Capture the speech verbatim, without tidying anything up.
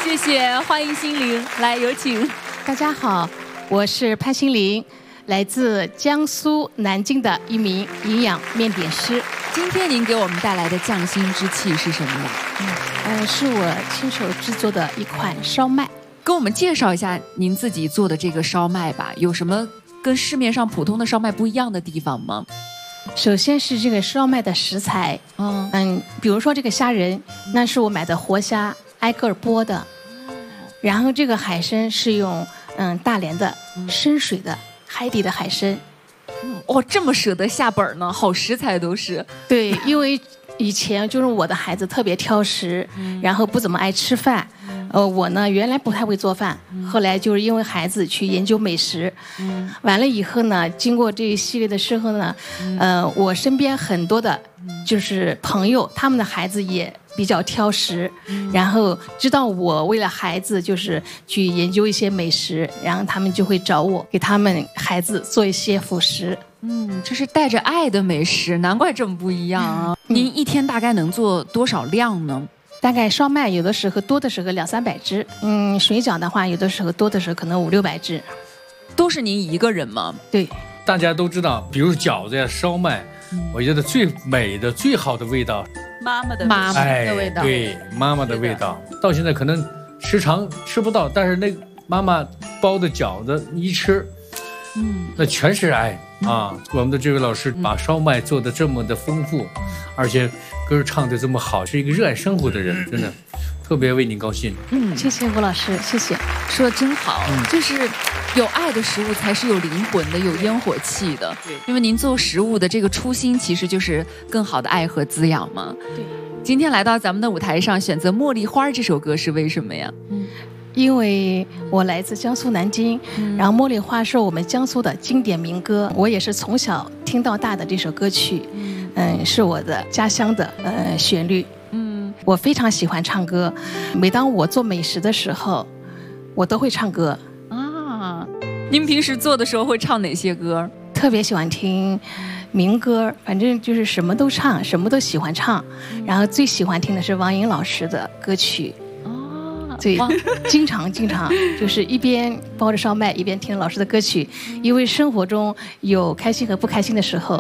谢谢，欢迎心灵，来有请。 大家好，我是潘心凌，来自江苏南京的一名营养面点师。 今天您给我们带来的匠心之气是什么呀？ 嗯，呃，是我亲手制作的一款烧麦。 跟我们介绍一下您自己做的这个烧麦吧，有什么跟市面上普通的烧麦不一样的地方吗？ 首先是这个烧麦的食材，嗯嗯，比如说这个虾仁，那是我买的活虾，挨个剥的。然后这个海参是用嗯大连的深水的海底的海参。 哇、哦，这么舍得下本呢，好食材都是。 对，因为以前就是我的孩子特别挑食，嗯、然后不怎么爱吃饭。呃，我呢原来不太会做饭，嗯、后来就是因为孩子去研究美食，嗯、完了以后呢，经过这一系列的时候呢，嗯、呃，我身边很多的，就是朋友，他们的孩子也比较挑食，嗯、然后知道我为了孩子就是去研究一些美食，然后他们就会找我给他们孩子做一些辅食。 嗯，这是带着爱的美食，难怪这么不一样啊！嗯、您一天大概能做多少量呢？ 大概烧麦有的时候多的时候两三百只，嗯，水饺的话有的时候多的时候可能五六百只。 都是您一个人吗？ 对， 大家都知道，比如饺子呀、烧麦，嗯、我觉得最美的、最好的味道， 妈妈的妈妈的味道， 哎、对，妈妈的味道。到现在可能时常吃不到，但是那妈妈包的饺子一吃，嗯，那全是爱。啊，我们的这位老师把烧麦做得这么的丰富，而且歌唱得这么好，是一个热爱生活的人，真的特别为您高兴。 嗯，谢谢吴老师，谢谢， 说得真好。嗯、就是有爱的食物才是有灵魂的，有烟火气的。对，因为您做食物的这个初心其实就是更好的爱和滋养嘛。 对， 今天来到咱们的舞台上，选择《茉莉花》这首歌是为什么呀？嗯。 因为我来自江苏南京，嗯、然后《茉莉花》是我们江苏的经典民歌，我也是从小听到大的这首歌曲，嗯，嗯是我的家乡的呃旋律，嗯，我非常喜欢唱歌，每当我做美食的时候，我都会唱歌。 啊，您平时做的时候会唱哪些歌？ 特别喜欢听民歌，反正就是什么都唱，什么都喜欢唱，嗯、然后最喜欢听的是王颖老师的歌曲。对，经常经常就是一边包着烧麦，一边听老师的歌曲，因为生活中有开心和不开心的时候，